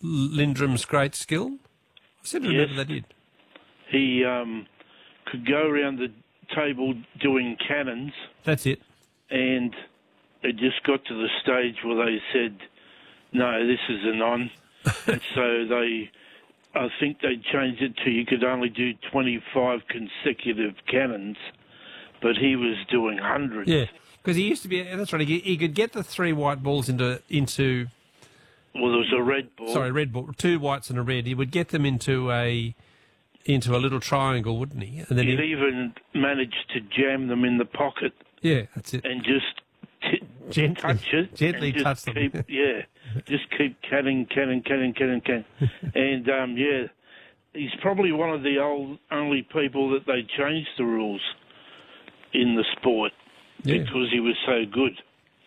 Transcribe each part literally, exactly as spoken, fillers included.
Lindrum's great skill? I seem to remember Yes. they did. He um, could go around the table doing cannons, That's it. and it just got to the stage where they said, no, this is a non. And so they, I think they changed it to you could only do twenty-five consecutive cannons, but he was doing hundreds. Yeah, because he used to be. That's right. He, he could get the three white balls into into. Well, there was a red ball. Sorry, red ball. Two whites and a red. He would get them into a into a little triangle, wouldn't he? And then He'd he, even managed to jam them in the pocket yeah, that's it. and just t- Gently, touch it. gently and just touch them. Keep, yeah, just keep canning, canning, canning, canning, canning. and, um, yeah, he's probably one of the old only people that they changed the rules in the sport Yeah. because he was so good.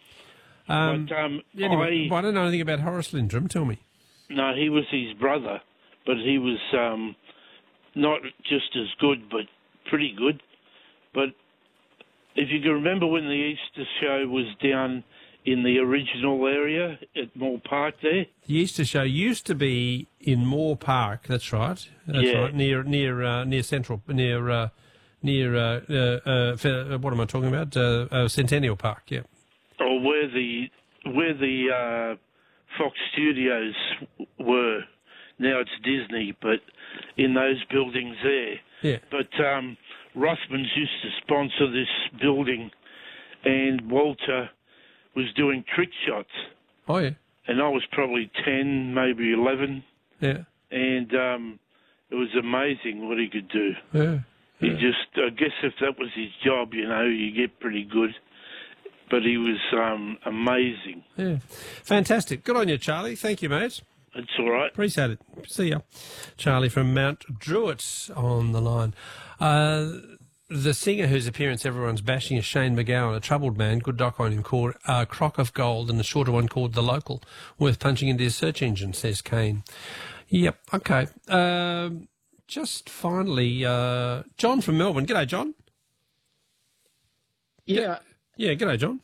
Um, but um, anyway, I, I don't know anything about Horace Lindrum. Tell me. no, he was his brother, but he was um, not just as good, but pretty good. But if you can remember when the Easter show was down in the original area at Moore Park there, The Easter show used to be in Moore Park. That's right. That's Yeah. right. Near near uh, near Central near uh, near uh, uh, uh, fe- uh, what am I talking about? Uh, uh, Centennial Park. Yeah. or where the where the uh, Fox Studios were. Now it's Disney, but in those buildings there. Yeah. But um, Rothmans used to sponsor this building, and Walter was doing trick shots, Oh yeah. and I was probably ten, maybe eleven, Yeah. and um, it was amazing what he could do. Yeah. He just, I guess if that was his job, you know, you get pretty good. But he was um, amazing. Yeah. Fantastic. Good on you, Charlie. Thank you, mate. It's all right. Appreciate it. See ya. Charlie from Mount Druitt on the line. Uh, the singer whose appearance everyone's bashing is Shane McGowan, a troubled man. Good doc on him called uh, Crock of Gold, and a shorter one called The Local. Worth punching into his search engine, says Kane. Yep. Okay. Um, just finally, uh, John from Melbourne. G'day, John. Yeah, Yeah, g'day, John.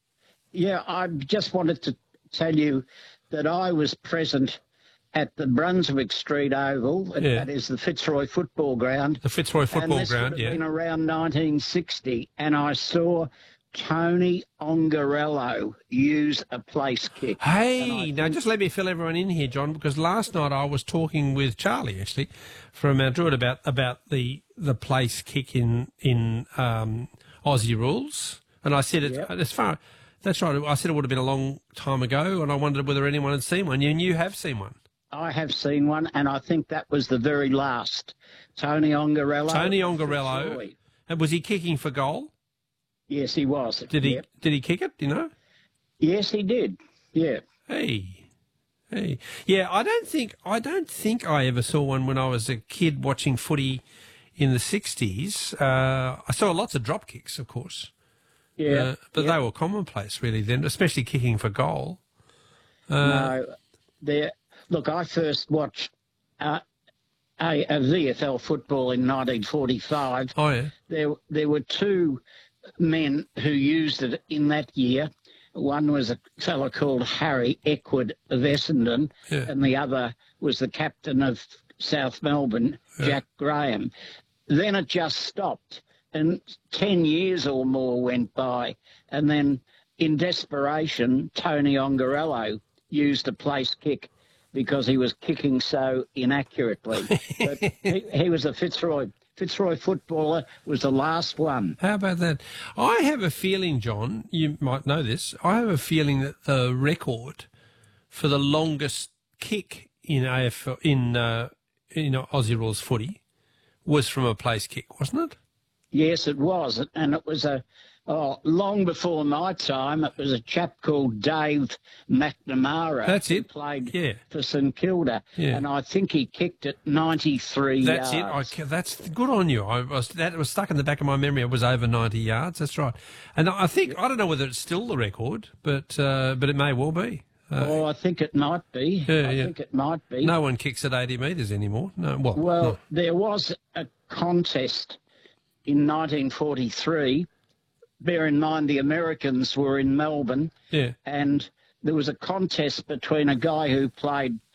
yeah. I just wanted to tell you that I was present at the Brunswick Street Oval. Yeah. That is the Fitzroy Football Ground. The Fitzroy Football and this Ground, would have yeah. been around nineteen sixty, and I saw Tony Ongarello use a place kick. Hey, now just let me fill everyone in here, John, because last night I was talking with Charlie, actually, from Mount Druitt about, about the the place kick in, in um, Aussie rules. And I said, it, Yep. as far, that's right, I said it would have been a long time ago, and I wondered whether anyone had seen one. And you have seen one. I have seen one, and I think that was the very last. Tony Ongarello. Tony Ongarello. Fitzroy. And was he kicking for goal? Yes, he was. Did he Yep. Did he kick it, do you know? Yes, he did. Yeah. Hey. Hey. Yeah, I don't think I don't think I ever saw one when I was a kid watching footy in the sixties. Uh, I saw lots of drop kicks, of course. Yeah. Uh, but yeah. they were commonplace really then, especially kicking for goal. Uh, No, there. Look, I first watched uh, a, a V F L football in nineteen forty-five. Oh, yeah. There, there were two men who used it in that year. One was a fellow called Harry Eckwood of Essendon, Yeah. and the other was the captain of South Melbourne, Jack Graham. Then it just stopped, and ten years or more went by, and then in desperation, Tony Ongarello used a place kick because he was kicking so inaccurately. But he, he was a Fitzroy Fitzroy footballer, was the last one. How about that? I have a feeling, John, you might know this, I have a feeling that the record for the longest kick in A F L, in, uh, in Aussie rules footy was from a place kick, wasn't it? Yes, it was. And it was a, oh, long before my time, it was a chap called Dave McNamara. That's who it. played Yeah. for St Kilda. Yeah. And I think he kicked it ninety-three That's yards. it. I, ca- that's good on you. I was that was stuck in the back of my memory. It was over ninety yards. That's right. And I think I don't know whether it's still the record, but uh, but it may well be. Uh, Oh, I think it might be. Yeah, I yeah. think it might be. no one kicks at eighty metres anymore. No. Well. Well, no. there was a contest in nineteen forty-three. Bear in mind the Americans were in Melbourne, Yeah. and there was a contest between a guy who played